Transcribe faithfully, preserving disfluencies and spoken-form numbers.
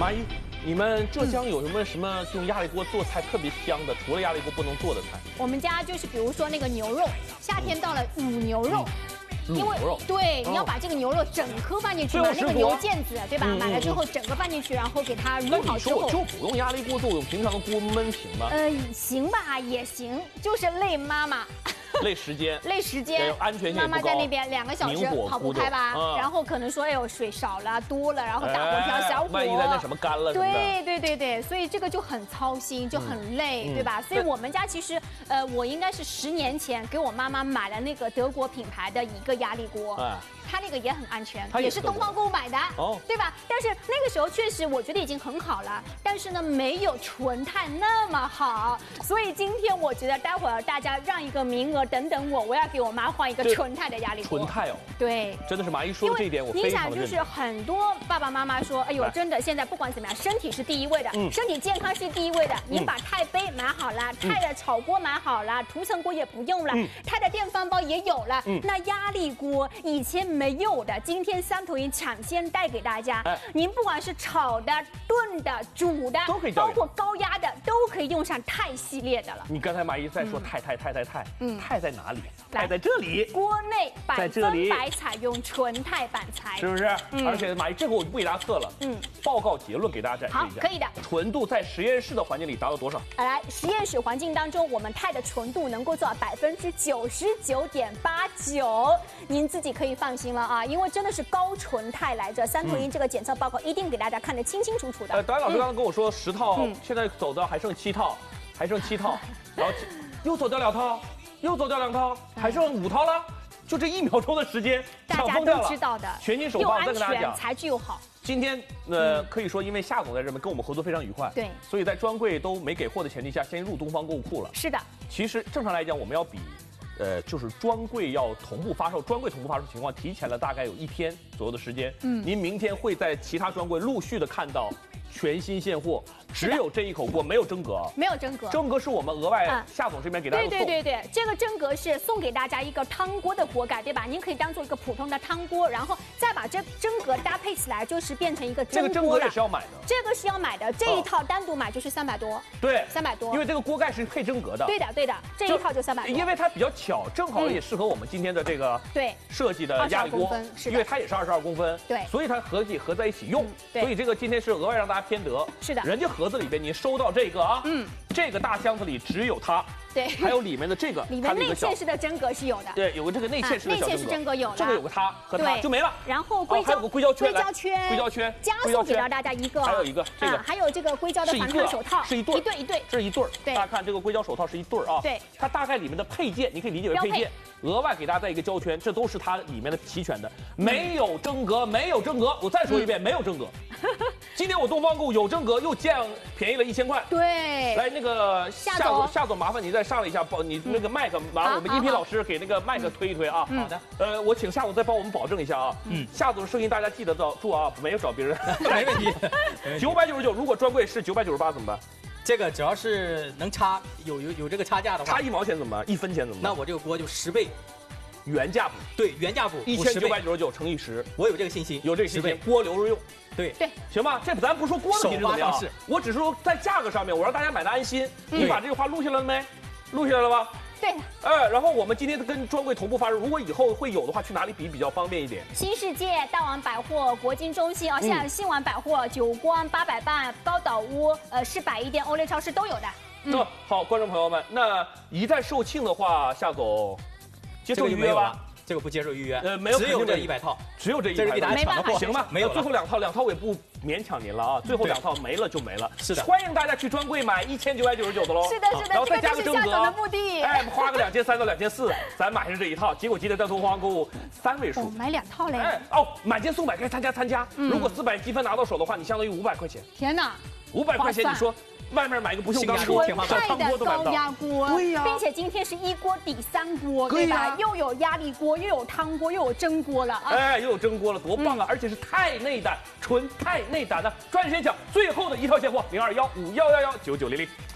马姨，你们浙江有什么什么用压力锅做菜特别香的？除了压力锅不能做的菜？ 我们家就是比如说那个牛肉，夏天到了卤牛肉。 嗯、 因为对，你要把这个牛肉整颗放进去嘛，那个牛腱子，对吧？买了之后整个放进去，然后给它卤好之后。 那你说我就不用压力锅做，用平常的锅焖行吗？ 呃，行吧，也行，就是累妈妈。 累时间， 累时间， 安全性妈妈在那边两个小时跑不开吧， 嗯、 然后可能说，哎呦，水少了多了，然后大火调小火， 万一在那什么干了， 对对对对，所以这个就很操心，就很累，嗯、对吧？所以我们家其实，呃，我应该是十年前给我妈妈买了那个德国品牌的一个压力锅。哎它那个也很安全，也是东方购物买的，哦，对吧？但是那个时候确实我觉得已经很好了，但是呢没有纯钛那么好，所以今天我觉得待会儿大家让一个名额，等等我，我要给我妈换一个纯钛的压力锅。 纯钛哦， 对， 真的是马一说的这一点我非常的认同。 你想，就是很多爸爸妈妈说，哎呦，真的现在不管怎么样，身体是第一位的，嗯、身体健康是第一位的。嗯、你把钛杯买好了，钛的炒锅买好了，涂层锅也不用了，钛、嗯、的电饭煲也有了，嗯、那压力锅以前没有的，今天三头鹰抢先带给大家。哎、您不管是炒的、炖的、煮的， 都可以， 包括高压的，都可以用上钛系列的了。 你刚才马一在说钛钛钛钛钛，嗯，钛在哪里？钛在这里， 锅内百分百采用纯钛板材， 是不是？嗯、而且马一这个我就不给大家测了，嗯，报告结论给大家展示一下。 好，可以的。 纯度在实验室的环境里达到多少？ 来，实验室环境当中，我们钛的纯度能够做到百分之九十九点八九，您自己可以放心了啊，因为真的是高纯钛来着。三头鹰这个检测报告一定给大家看得清清楚楚的。 呃，导演老师刚刚跟我说十套，嗯、现在走到还剩七套，还剩七套，然后又走掉两套，又走掉两套，还剩五套了。就这一秒钟的时间， 大家都知道的， 全新手棒再跟大家讲， 材质又好。 今天呃，可以说因为夏总在这边跟我们合作非常愉快， 对， 所以在专柜都没给货的前提下，先入东方购物库了。 是的， 其实正常来讲，我们要比，呃，就是专柜要同步发售，专柜同步发售情况提前了大概有一天左右的时间。嗯，您明天会在其他专柜陆续的看到全新现货，只有这一口锅，没有真格， 没有真格， 真格是我们额外夏总这边给大家送。 对对对对，这个真格是送给大家一个汤锅的锅盖，对吧？您可以当做一个普通的汤锅，然后再把这真格搭配起来，就是变成一个真锅了。 这个真格也是要买的， 这个是要买的，这一套单独买就是三百多。 对， 三百多， 因为这个锅盖是配真格的。 对的对的，这一套就三百多。 因为它比较巧，正好也适合我们今天的这个对设计的压力锅，因为它也是二十二公分， 对， 所以它合计合在一起用。所以这个今天是额外让大家偏得。 是的。 人家盒子里边，你收到这个啊，嗯，这个大箱子里只有它， 对， 还有里面的这个， 里面内嵌式的真格是有的， 对，有个这个内嵌式的小内嵌式真格有了， 这个有个它和它就没了， 然后硅胶还有个硅胶圈， 硅胶圈， 硅胶圈， 加送给到大家一个， 还有一个这个， 还有这个硅胶的防烫手套， 是一对一对一对， 这是一对儿， 对， 大家看这个硅胶手套是一对儿啊， 对， 它大概里面的配件你可以理解为配件，额外给大家带一个胶圈，这都是它里面的齐全的，没有真格，没有真格，我再说一遍，没有真格。今天我东方购物有真格，又降便宜了一千块。 对， 来那个夏总，夏总，麻烦你再上来一下，帮你那个麦克，麻烦我们音频老师给那个麦克推一推啊。 好的。 呃，我请夏总再帮我们保证一下啊。嗯。夏总的声音大家记得住啊，没有找别人。 没问题。 九百九十九，如果专柜是九百九十八怎么办？ 这个只要是能差有有有这个差价的话， 差一毛钱怎么办？一分钱怎么办？ 那我这个锅就十倍。 原价补， 对，原价补一千九百九十九乘以十， 我有这个信心， 有这个信心，锅留着用， 对对， 行吧？这咱不说锅的品质怎么样，我只是说在价格上面，我让大家买的安心。你把这句话录下来了没？录下来了吧？ 对， 哎，然后我们今天跟专柜同步发售，如果以后会有的话，去哪里比比较方便一点？ 新世界、大王百货、国金中心啊，现在新丸百货、久光、八佰伴、高岛屋、呃市百亿店、欧莱超市都有的。 那好，观众朋友们，那一旦售罄的话，夏总接受预约吧。 这个不接受预约， 呃，没有， 只有这一百套， 只有这一百套， 没办法， 行吧？没有，最后两套，两套我也不勉强您了啊，最后两套没了就没了。 是的， 欢迎大家去专柜买一千九百九十九的喽。 是的，是的， 然后再加个真格， 的目的， 哎，花个两千三到两千四，咱买上这一套，结果今天在东方购物三位数， 买两套嘞。 哎，哦，买件送百，该参加参加。如果四百积分拿到手的话，你相当于五百块钱。 天哪， 五百块钱，你说？外面买个不锈钢锅， 小汤锅都买不到。 高压锅， 对呀， 并且今天是一锅抵三锅，对吧？又有压力锅，又有汤锅，又有蒸锅了啊！ 哎，又有蒸锅了，多棒啊！而且是钛内胆，纯钛内胆的专业先抢，最后的一套现货零二幺五幺幺幺九九零零。